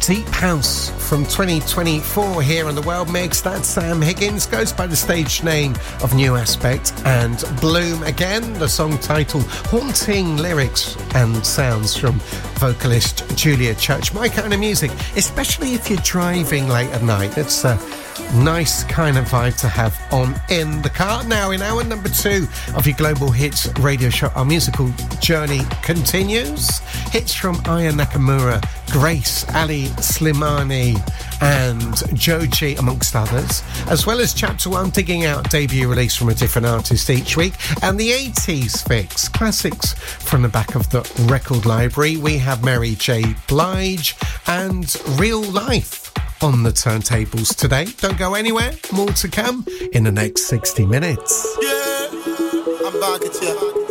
Deep House from 2024 here on the World Mix. That's Sam Higgins, goes by the stage name of New Aspect, and Bloom Again, the song title, haunting lyrics and sounds from vocalist Julia Church. My kind of music, especially if you're driving late at night. It's a nice kind of vibe to have on in the car. Now, in hour number 2 of your Global Hits radio show, our musical journey continues. Hits from Aya Nakamura, Grace, Ali Slimani and Joji, amongst others, as well as Chapter 1, digging out debut release from a different artist each week, and the 80s fix, classics from the back of the record library. We have Mary J. Blige and Real Life on the turntables today. Don't go anywhere, more to come in the next 60 minutes. Yeah, I'm back at you.